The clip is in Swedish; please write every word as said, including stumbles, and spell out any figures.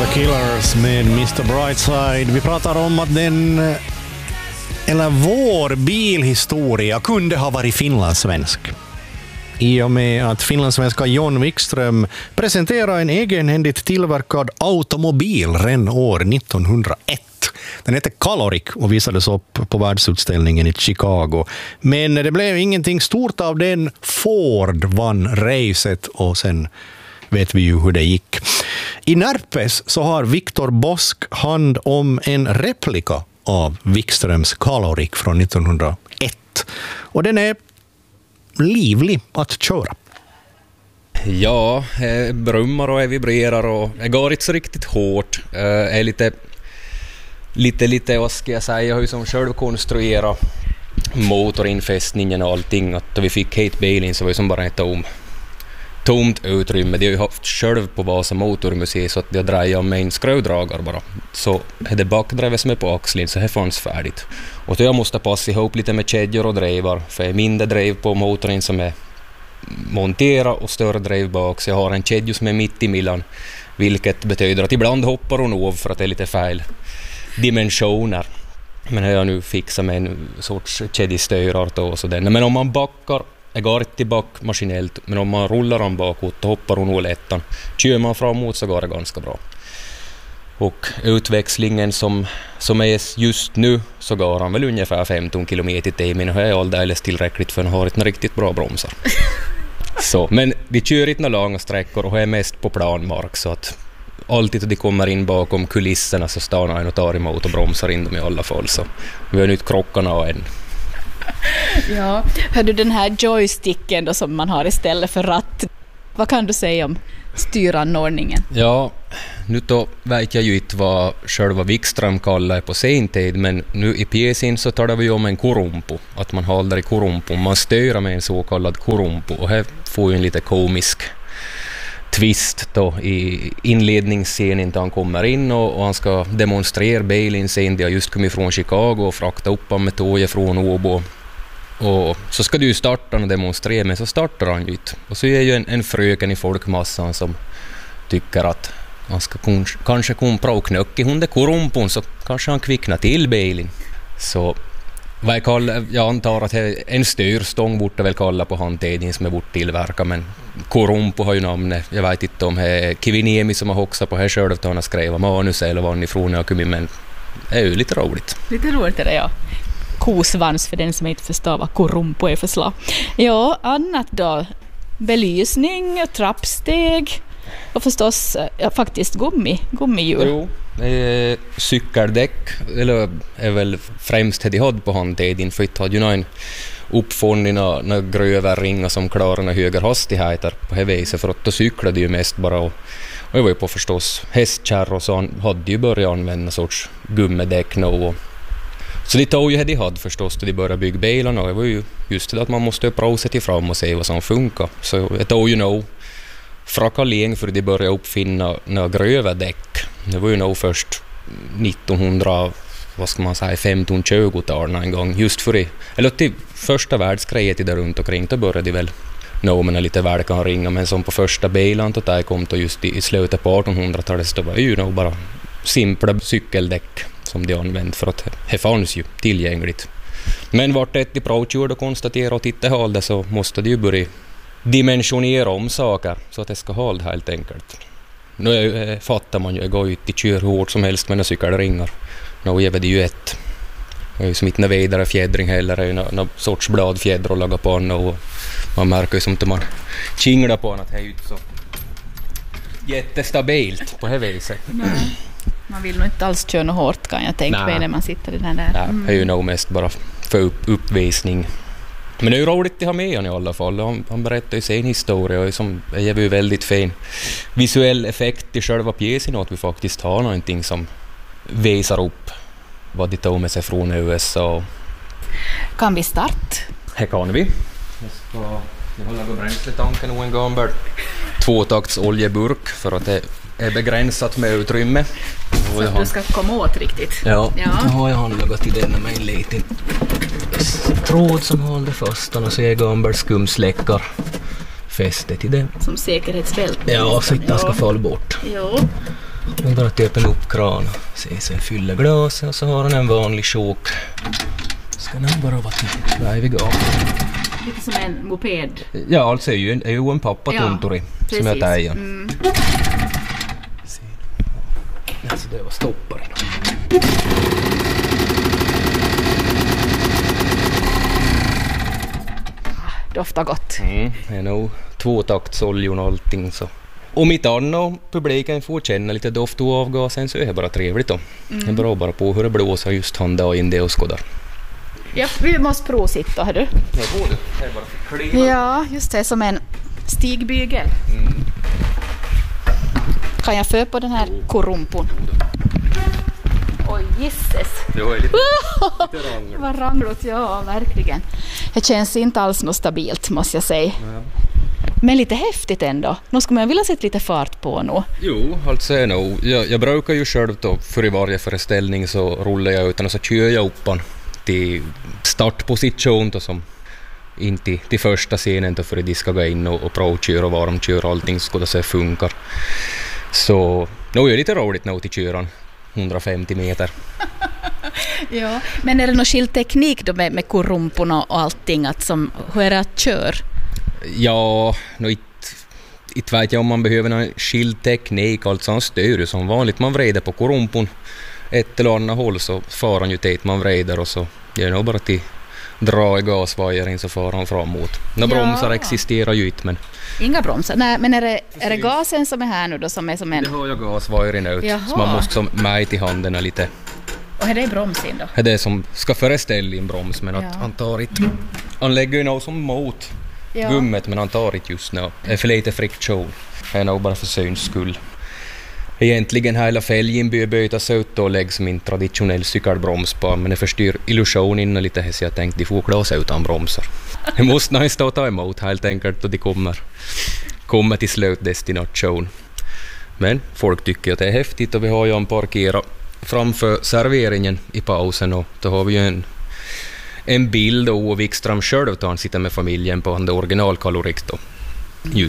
The Killers med mister Brightside. Vi pratar om att den, eller vår bilhistoria kunde ha varit finlandssvensk. I och med att finlandssvenska John Wikström presenterade en egenhändigt tillverkad automobil redan år nittonhundraett. Den heter Caloric och visades upp på världsutställningen i Chicago. Men det blev ingenting stort av den. Ford vann racet och sen vet vi ju hur det gick. I Närpes så har Viktor Bosk hand om en replika av Wikströms Caloric från nittonhundraett. Och den är livlig att köra. Ja, jag brummar och jag vibrerar och jag går inte så riktigt hårt. Jag är lite, lite, lite, vad ska jag säga, jag har ju som själv konstruerat motorinfästningen och allting. Att då vi fick Kate Bailey så var det som bara ett tom, tomt utrymme. Det har ju haft själv på Vasa motormuseum så att jag drejer med en skrövdragare bara. Så det backdrevet som är på axeln så det fanns färdigt. Och då jag måste passa ihop lite med kedjor och drevar. För jag är mindre drev på motorn som är monterad och större drev bak. Så jag har en kedja som är mitt i millan. Vilket betyder att ibland hoppar hon av för att det är lite fel dimensioner. Men jag har nu fixat med en sorts kedjestyrart och så den. Men om man backar, jag går inte tillbaka maskinellt. Men om man rullar den bakåt då hoppar hon av lättan. Kör man framåt så går det ganska bra. Och utväxlingen som, som är just nu så går han väl ungefär femton kilometer i timmen och det är alldeles tillräckligt för att ha ett riktigt bra bromsar. Så, men vi kör inte några långa sträckor och är mest på planmark så att alltid när de kommer in bakom kulisserna så stannar en och tar emot och bromsar in dem i alla fall. Så vi har nu inte krockarna och en. Ja, hör du den här joysticken då som man har istället för ratt? Vad kan du säga om styranordningen? Ja, nu då vet jag ju inte vad själva Wikström kallar på sin tid, men nu i pjäsen så talar vi om en korumpo, att man håller i korumpo, man styr med en så kallad korumpo och här får ju en lite komisk twist då i inledningsscenen där han kommer in och, och han ska demonstrera bilen sen, de har just kommit från Chicago och frakta upp honom med tåget från Åbo. Och så ska du ju starta och demonstrera, men så startar han ju inte. Och så är ju en, en fröken i folkmassan som tycker att han ska kun, kanske kunna prova knöck i hunde korumpon så kanske han kvicknar till bilen. Så vad jag, kallar, jag antar att en styrstång borde väl kalla på handledningen som är bort tillverka, men korumpo har ju namnet. Jag vet inte om det är Kiviniemi som har hoxat på här själv att han har skrivit manus eller vad han ifrån har kommit, men det är ju lite roligt. Lite roligt är det, ja. Kosvans för den som inte förstår vad korumpo är för slag. Ja, annat då. Belysning, trappsteg och förstås ja, faktiskt gummi, gummihjul. Jo, eh, cykeldäck eller är väl främst det de hade på handtiden för det hade ju någon uppfunnit några gröva ringar som klarar några högre hastigheter på det viset för att då cyklade ju mest bara och, och jag var ju på förstås hästkärr och så han hade ju börjat använda en sorts gummidäck nu och så det tog ju det de hade förstås då de började bygga bilarna och det var ju just det att man måste prova sig till fram och se vad som funkar. Så det tog ju nog fraka länge för de började uppfinna några gröva däck. Det var ju nog först nittonhundra, vad ska man säga, femton tjugo-talen en gång. Just för det, eller till första världskriget där runt omkring då började de väl nå med lite välkan ringa, men som på första bilen då där kom då just i slutet på artonhundratalet så var det ju nog bara simpla cykeldäck som de använde för att det fanns ju tillgängligt. Men vart ett de provkörde och konstaterade och tittade hållde så måste de ju börja dimensionera om saker så att det ska hålla helt enkelt. Nu fattar man ju, jag går ut i kör hårt som helst med när cykelringar. Nu ger det ju ett. Det är ju som inte någon vidare fjädring heller, det är ju någon sorts bladfjäder att laga på den och man märker ju som att man kinglar på den att det är ju inte så jättestabilt på det viset. Nej. Man vill nog inte alls köra något hårt kan jag tänka mig när man sitter i den där. Nej, mm. Det är ju nog mest bara för upp, uppvisning. Men det är ju roligt att ha med honom i alla fall. Han, han berättar ju sin historia och som är ju väldigt fin visuell effekt i själva pjäsen och att vi faktiskt har någonting som visar upp vad de tog med sig från U S A. Kan vi starta? Här kan vi. Jag ska jag hålla på bränsletanken och en gammal tvåtakts oljeburk för att det är begränsat med utrymme. Så att du ska komma åt riktigt. Ja, ja. Då har jag handlagat till denna med en liten tråd som håller fast och så är gammal skumsläckar fäste till den. Som säkerhetsfält. Ja, så att den ska falla bort. Jo. Vi bara öppna upp kranen. Se så fyller glaset och så har den en vanlig sjok. Ska den bara vara till. Där är vi igång. Lite som en moped. Ja, alltså är ju en, är ju en pappatunturi ja, som jag täger. Mm. Alltså det var stopparen. Doftar gott. Mm, det är nog tvåtaktsoljor och allting så. Om inte annat publiken får känna lite doft och avgasen så är det bara trevligt då. Mm. Det beror bara på hur det blåser just han dag in det och skådar. Ja, vi måste provsitta, hör du. Ja, både. Det är bara för kliva. Ja, just det, som en stigbygel. Mm. Kan jag få på den här korumpon? Oj, gisses. Det var lite, lite rangligt. Vad rangligt, ja, verkligen. Det känns inte alls något stabilt, måste jag säga. Ja. Men lite häftigt ändå. Nu skulle man vilja sätta lite fart på nu. Jo, alltså är nog. Jag, jag brukar ju själv då, för i varje föreställning så rullar jag utan och så kör jag upp den till startposition då, som inte till första scenen då, för att de ska gå in och, och provköra och varmköra och allting så det så funkar. Så nu är det lite roligt nu till köran. hundrafemtio meter. Ja, men är det någon skild teknik då med, med korumporna och allting? Att som, hur är det att köra? Ja, inte it vet jag om man behöver någon skild teknik. Alltså han styr som vanligt. Man vrider på korumpon ett eller annat håll så far han ju till man vrider och så det är nog bara till dra i gasvajaren så far han framåt. Några ja. bromsar existerar ju inte men... Inga bromsar? Nej, men är det, är det gasen som är här nu då som är som en... Det har jag gasvajaren ut. Jaha. Så man måste som med till handen lite. Och är det bromsen då? Det är det som ska föreställa en broms men att ja. han tar inte... Han lägger ju nog som mot ja. gummet men han tar inte just nu. Det är för lite friktion. Det är nog bara för syns skull. Egentligen hela fälgen bör bytas ut och läggs som en traditionell cykelbroms på men det förstyr illusionen lite så jag tänkte de får klasa utan bromsar. Det måste nog stå ta emot helt enkelt och de kommer, kommer till slutdestination. Men folk tycker att det är häftigt och vi har ju en parkera framför serveringen i pausen och då har vi ju en, en bild och Wikström själv tar han sitter med familjen på en originalkalorik då.